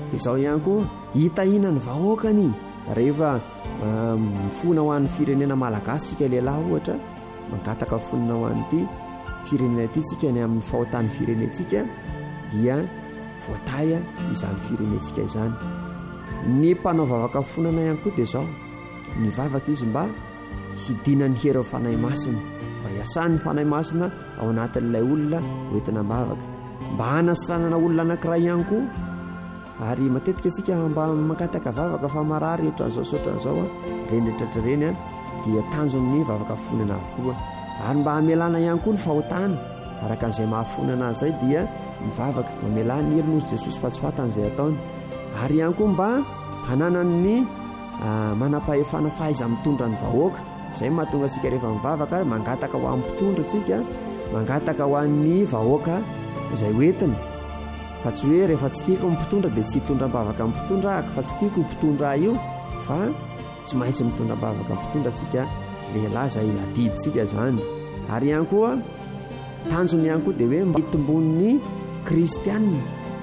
dia izao ihany koa hitahina ny vahoakany rehefa mifona ho an'ny firenena malagasy sika lehilahy ohatra mangataka fonina ho an'ity firenena ity tsika ny amin'ny fahotan'ny firenentsika dia voataya izany firenentsika izany. Ny mpanao vavaka fonana ihany koa dia izao mivavaka izy mba hidina ny hery fanahy masina, mba hiasan'ny fanahy masina ao anatin'ilay olona hoentina mivavaka, mba hanasranana olona anankiray ihany koa. Ary matetika antsika mba mankataka vavaka fa marary ohatran'izao saotran'izao reny rehetratrareny dia tanjon'ny vavaka fonana avokoa. Ary mba hamelana ihany koa ny fahotana araka an'izay mahafonana azay dia mivavaka mamelana ny helon'ozy Jesosy fa tsy fatan'izay ataony. Ary ihany koa mba hananany manam-pahefana fahaiza mitondra ny vahoaka, izay mahatonga antsika rehefa mivavaka mangataka ho amin'ny mpitondra antsika, mangataka ho an'ny vahoaka izay hoentina. Fa tsy hoe rehefa tsy tiako mpitondra dia tsy hitondra bavaka mpitondra ako, fa tsy tiako mpitondra io, fa tsy maintsy mitondra bavaka mpitondra antsika lehilahy izay adiditsika izany. Ary ihany koa tanjony ihany koa dia hoe mba hitombon'ny kristianina,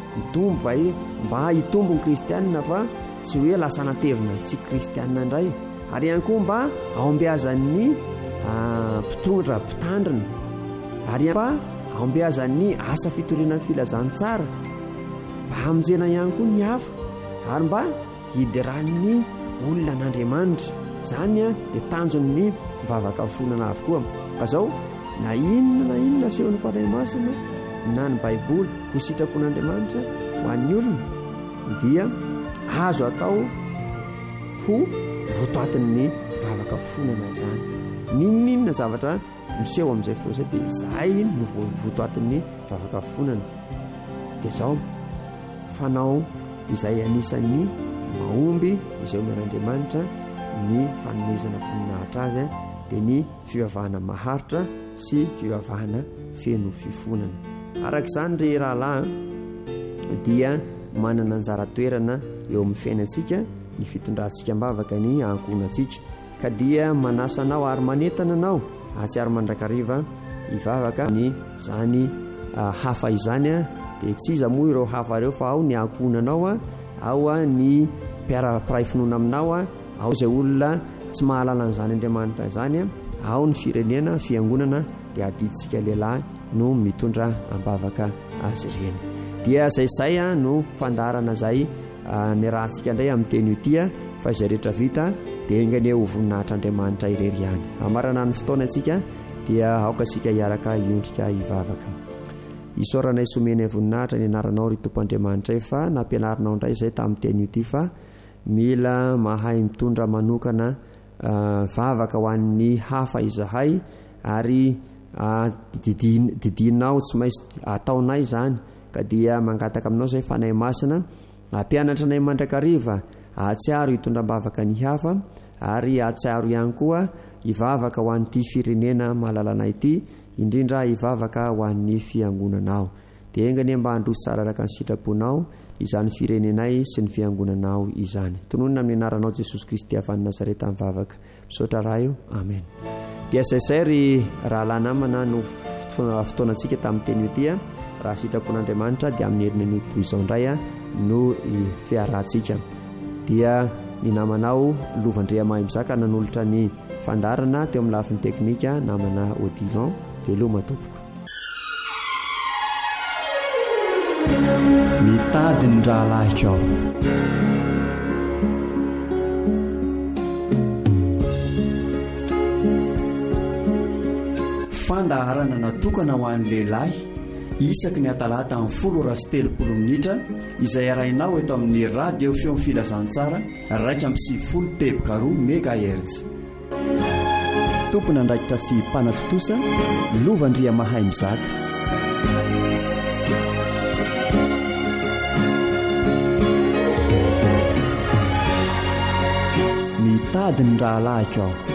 mba hitombo ny kristianina fa tsy hoe lasa natevina tsy kristianina indray. Ary ihany koa mba aombiazan'ny mpitondra mpitandrina, ary mba aombiazan'ny asa fitoriana ny filazantsara, mba hamonjena ihany koa ny hafa, ary mba hideran'ny olona n'Andriamanitra. Izany dia tanjon'ny mivavaka fonana avokoa. Fa izao na inona asehon'ny fanahy masina na ny baiboly ho sitrapon'Andriamanitra ho an'ny olona dia azo atao ho votoatin'ny vavaka fonana izany. Ninona zavatra miseho amin'izay fotoana izay dia izay no votoatin'ny vavaka fonana. Dia izao fanao izay anisan'ny mahomby izay omen'Andriamanitra ny fanomezana voninahitra azy dia ny fivavahana maharitra sy fivavahana feno fifonana. Araka izany ry rahalahy dia manana anjara toerana eo amin'ny fiainantsika ny fitondrantsika mbavaka ny ankonantsika, ka dia manasanao ary manentana anao atsiary mandrakariva hivavaka ny zany hafa izany dia tsy iza moa ireo hafa ireo fa ao ny ankonanao, ao ny mpiara-piray finoana aminao, ao izay olona tsy mahalala an'izany Andriamanitra izany, ao ny firenena fiangonana dia adiditsika lehilahy no mitondra ambavaka azy ireny. Dia izay no fandarana izay ny rahantsika indray amin'ny teny ity, fa izay rehetra vita dia engany ho voninahitr'Andriamanitra irery ihany. Amarana ny fotoana antsika dia aoka isika hiaraka hiondrika hivavaka. Isaoranay someny voninahitra ny anaranao ry Tompo Andriamanitra fa nampianarinao indray izay tamin'ny teny ity fa mila mahay mitondra manokana vavaka ho an'ny hafa izahay, ary didinao tsy maintsy ataonay izany, ka dia mangataka aminao izay fanahy masina ampianatra anay mandrakariva atsiaro hitondram-bavaka ny hafa, ary atsiaro ihany koa hivavaka ho an'ity firenena mahalalana ity, indrindra hivavaka ho an'ny fiangonanao. Dia engany mba handroso tsara araka ny sitraponao izany firenenay sy ny fiangonanao izany. Tononona amin'ny anaranao Jesosy Kristy avy any Nazareta mivavaka, misaotra raha io, amen. Dia saisay ry rahalahy namana no fotoanantsika tamin'ny teny ity, raha sitrapon'Andriamanitra dia amin'ny herin'ny izao indray no fiarahantsika. Dia ny namanao Lovandria Mahimizaka nanolotra ny fandarana teo amin'ny lafin'ny teknika namana Odilon. Veloma tompoko. Mitady ny rahalahy ao. Fandaharana natokana ho an'ny lehilahy isaky ny atalata amin'ny 10:30 izay arahinao eto amin'ny radio feo filazantsara 180 MHz. Tompona andraikitra sy mpanatotosa Lovandria Mahimizaka. Mitady ny rahalahy ao.